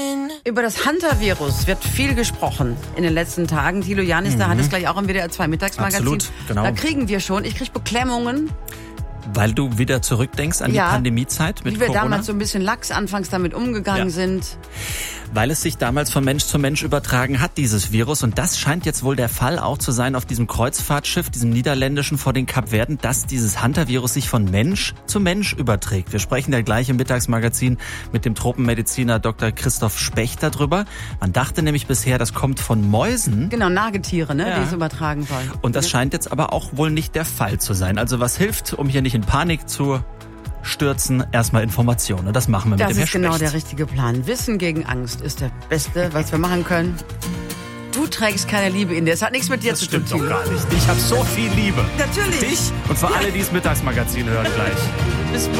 Über das Hunter-Virus wird viel gesprochen in den letzten Tagen. Thilo Janis, da hat es gleich auch im WDR 2 Mittagsmagazin. Absolut, genau. Da kriegen wir schon, ich kriege Beklemmungen. Weil du wieder zurückdenkst an die Pandemiezeit mit Corona? Wie wir Corona? damals so ein bisschen lax anfangs damit umgegangen sind. Weil es sich damals von Mensch zu Mensch übertragen hat, dieses Virus. Und das scheint jetzt wohl der Fall auch zu sein auf diesem Kreuzfahrtschiff, diesem niederländischen vor den Kapverden, dass dieses Hunter-Virus sich von Mensch zu Mensch überträgt. Wir sprechen ja gleich im Mittagsmagazin mit dem Tropenmediziner Dr. Christoph Specht darüber. Man dachte nämlich bisher, das kommt von Mäusen. Genau, Nagetiere, ne, die es übertragen sollen. Und das scheint jetzt aber auch wohl nicht der Fall zu sein. Also was hilft, um hier nicht in Panik zu stürzen, erstmal Informationen. Das machen wir mit dem Herrn Das ist genau Specht. der richtige Plan. Wissen gegen Angst ist der Beste, was wir machen können. Du trägst keine Liebe in dir. Das hat nichts mit dir zu tun. Das stimmt doch gar nicht. Ich habe so viel Liebe. Natürlich. Dich und für alle, die das Mittagsmagazin hören gleich. Bis